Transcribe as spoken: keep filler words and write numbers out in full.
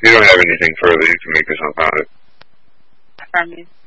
You don't have anything further. You can make yourself out it. From you.